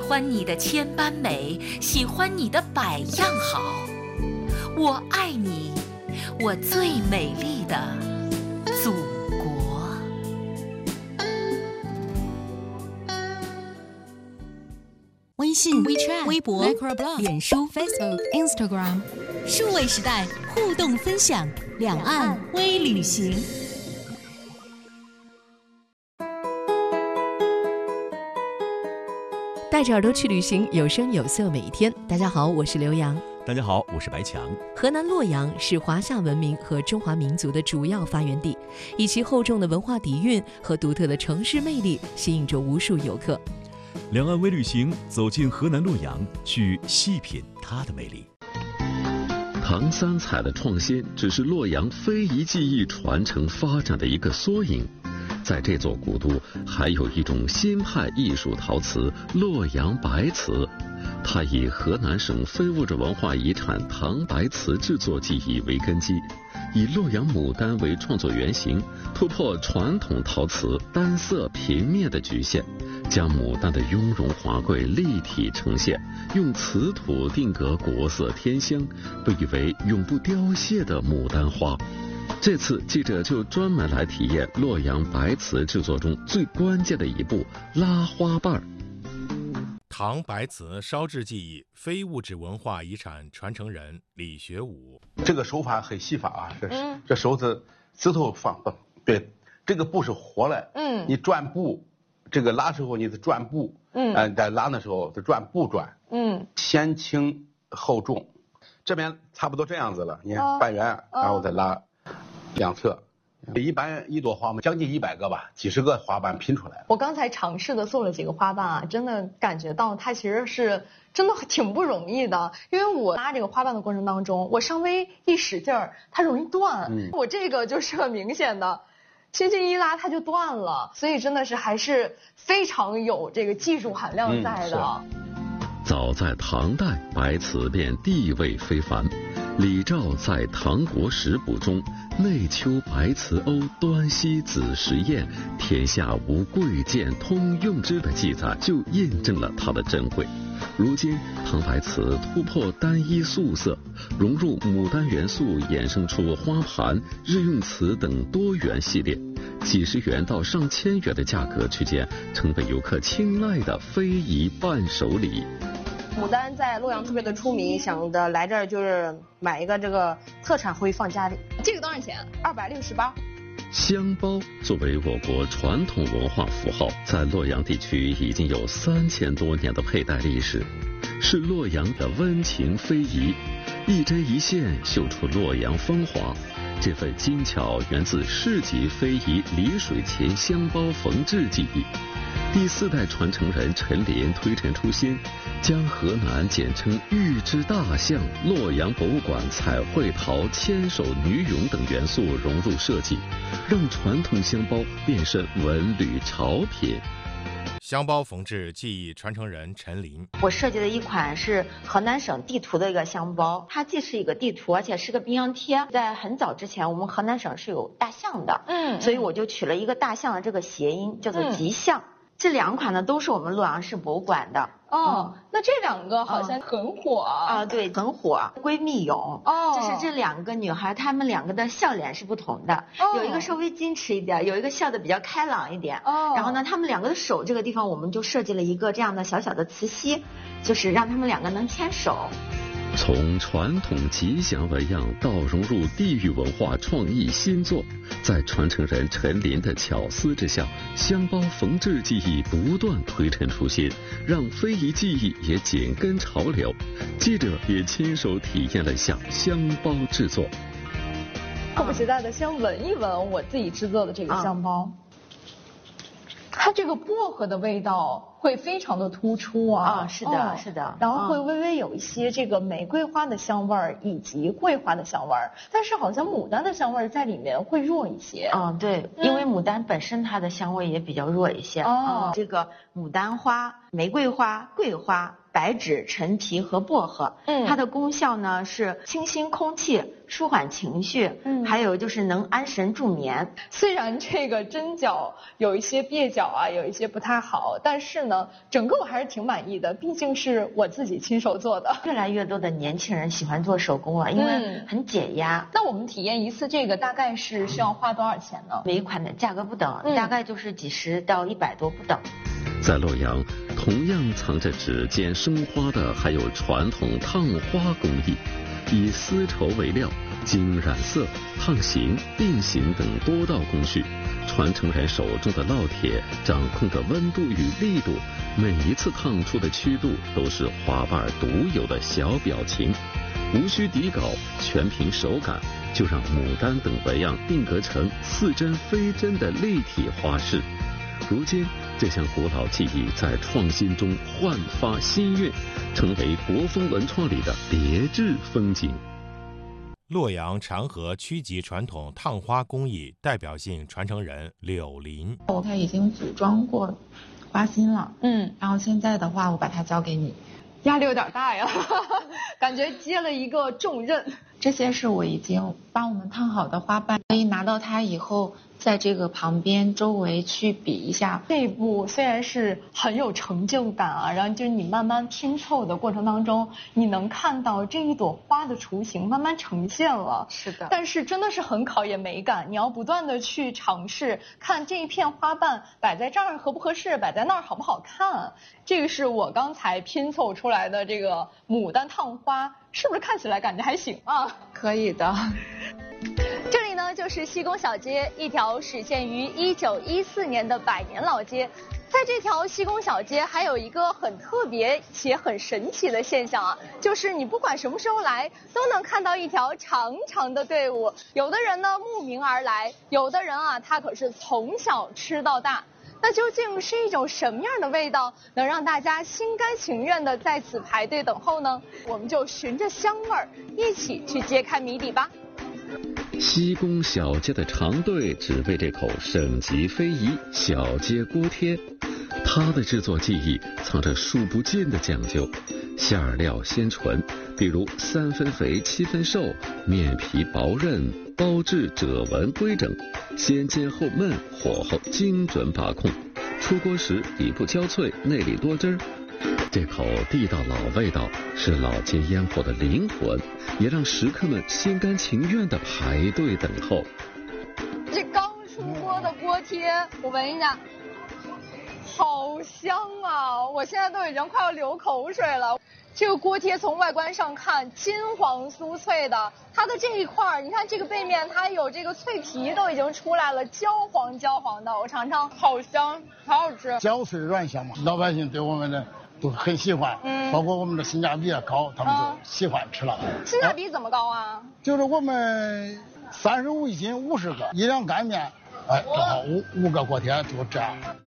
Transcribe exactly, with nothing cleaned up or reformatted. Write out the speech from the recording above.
欢你的千般美，喜欢你的百样好。我爱你，我最美丽的祖国。 微信、 WeChat、 微博、 Microblog、 脸书、 Facebook、Instagram， 数位时代互动分享，两岸微旅行。 带着耳朵去旅行，有声有色每一天。大家好，我是刘洋。 大家好，我是白强。 河南洛阳是华夏文明和中华民族的主要发源地，以其厚重的文化底蕴和独特的城市魅力，吸引着无数游客。 两岸微旅行，走进河南洛阳，去细品它的魅力。 唐三彩的创新只是洛阳非遗技艺传承发展的一个缩影。在这座古都，还有一种新派艺术陶瓷——洛阳白瓷。它以河南省非物质文化遗产唐白瓷制作技艺为根基，以洛阳牡丹为创作原型，突破传统陶瓷单色平面的局限，将牡丹的雍容华贵立体呈现，用瓷土定格国色天香，被誉为永不凋谢的牡丹花。这次记者就专门来体验洛阳白瓷制作中最关键的一步——拉花瓣。 唐白瓷烧制技艺非物质文化遗产传承人李学武。 这个手法很细法啊，这、嗯、这手指指头放不对，这个布是活的，嗯，你转布，这个拉时候你是转布，嗯，呃，在拉的时候是转布转，嗯，先轻后重，这边差不多这样子了，你看、哦、半圆，然后再拉。两侧，一般一朵花嘛，将近一百个吧，几十个花瓣拼出来了。 我刚才尝试的做了几个花瓣啊，真的感觉到它其实是真的挺不容易的，因为我拉这个花瓣的过程当中，我稍微一使劲儿，它容易断。嗯，我这个就是很明显的，轻轻一拉它就断了，所以真的是还是非常有这个技术含量在的。 嗯、早在唐代，白瓷便地位非凡。李肇在《唐国史补》中“内丘白瓷瓯，端兮子时宴，天下无贵贱通用之”的记载，就印证了它的珍贵。如今，唐白瓷突破单一素色，融入牡丹元素，衍生出花盘、日用瓷等多元系列，几十元到上千元的价格区间，成为游客青睐的非遗伴手礼。 牡丹在洛阳特别的出名，想的来这儿就是买一个这个特产回放家里。 这个多少钱？二百六十八。 香包作为我国传统文化符号，在洛阳地区已经有三千多年的佩戴历史，是洛阳的温情非遗，一针一线绣出洛阳风华。这份精巧源自市级非遗丽水琴香包缝制技艺。第四代传承人陈林推陈出新，将河南简称玉之大象、洛阳博物馆彩绘陶、千手女俑等元素融入设计，让传统香包变身文旅潮品。 香包缝制技艺传承人陈林， 我设计的一款是河南省地图的一个香包，它既是一个地图，而且是个冰箱贴。在很早之前，我们河南省是有大象的，嗯，所以我就取了一个大象的这个谐音，叫做吉象。嗯，这两款呢都是我们洛阳市博物馆的。 哦，嗯、那这两个好像很火啊！ 啊对，很火。闺蜜俑，哦，就是这两个女孩，她们两个的笑脸是不同的，哦、有一个稍微矜持一点，有一个笑得比较开朗一点。哦，然后呢，她们两个的手这个地方，我们就设计了一个这样的小小的磁吸，就是让她们两个能牵手。 从传统吉祥纹样到融入地域文化创意新作，在传承人陈林的巧思之下，香包缝制技艺不断推陈出新，让非遗技艺也紧跟潮流。记者也亲手体验了下香包制作。 迫不及待的先闻一闻我自己制作的这个香包。啊，它这个薄荷的味道会非常的突出啊！ 啊，是的，哦、是的， 然后会微微有一些这个玫瑰花的香味儿，以及桂花的香味儿，但是好像牡丹的香味儿在里面会弱一些。 啊，对，嗯、因为牡丹本身它的香味也比较弱一些。哦，嗯、这个牡丹花、玫瑰花、桂花白芷、陈皮和薄荷。嗯，它的功效呢是清新空气、舒缓情绪，嗯，还有就是能安神助眠。 虽然这个针脚有一些蹩脚啊，有一些不太好，但是呢，整个我还是挺满意的，毕竟是我自己亲手做的。 越来越多的年轻人喜欢做手工了，因为很解压。 那我们体验一次这个大概是需要花多少钱呢？ 每一款的价格不等，嗯、大概就是几十到一百多不等。 在洛阳，同样藏着指尖生花的还有传统烫花工艺，以丝绸为料，经染色、烫形、定型等多道工序，传承人手中的烙铁掌控着温度与力度，每一次烫出的曲度都是花瓣独有的小表情，无需底稿，全凭手感，就让牡丹等纹样定格成似真非真的立体花式。如今，这项古老技艺在创新中焕发新韵，成为国风文创里的别致风景。 洛阳长河区级传统烫花工艺代表性传承人柳林， 我看已经组装过花心了，嗯，然后现在的话，我把它交给你。 压力有点大呀，感觉接了一个重任。 这些是我已经帮我们烫好的花瓣，可以拿到它以后，在这个旁边周围去比一下。 这一步虽然是很有成就感啊，然后就是你慢慢拼凑的过程当中，你能看到这一朵花的雏形慢慢呈现了。 是的。 但是真的是很考验美感，你要不断的去尝试，看这一片花瓣摆在这儿合不合适，摆在那儿好不好看。这个是我刚才拼凑出来的这个牡丹烫花，是不是看起来感觉还行啊？ 可以的。 这里呢就是西宫小街，一条始建于一九一四年的百年老街。在这条西宫小街还有一个很特别且很神奇的现象啊，就是你不管什么时候来，都能看到一条长长的队伍。有的人呢慕名而来，有的人啊他可是从小吃到大。那究竟是一种什么样的味道，能让大家心甘情愿的在此排队等候呢？我们就循着香味儿，一起去揭开谜底吧。 西宫小街的长队只为这口省级非遗小街锅贴，它的制作技艺藏着数不尽的讲究，馅料鲜纯，比如三分肥七分瘦，面皮薄韧，包制褶纹规整，先煎后焖，火候精准把控，出锅时底部焦脆，内里多汁儿。这口地道老味道是老街烟火的灵魂，也让食客们心甘情愿地排队等候。 这刚出锅的锅贴，我闻一下，好香啊！我现在都已经快要流口水了。这个锅贴从外观上看，金黄酥脆的，它的这一块，你看这个背面，它有这个脆皮都已经出来了，焦黄焦黄的，我尝尝，好香，好好吃， 焦脆软香嘛，老百姓对我们的都很喜欢，嗯，包括我们的性价比也高，他们就喜欢吃了。 嗯、性价比怎么高啊？ 就是我们三十五一斤，五十个，一两干面，哎，正好五五个锅贴就这样。